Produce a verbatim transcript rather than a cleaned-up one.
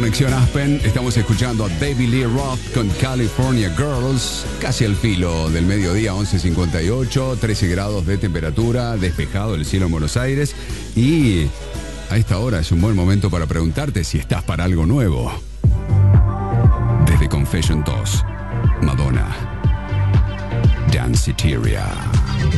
Conexión Aspen, estamos escuchando a David Lee Roth con California Girls, casi al filo del mediodía, once cincuenta y ocho, trece grados de temperatura, despejado el cielo en Buenos Aires, y a esta hora es un buen momento para preguntarte si estás para algo nuevo. Desde Confession dos, Madonna, Danceteria.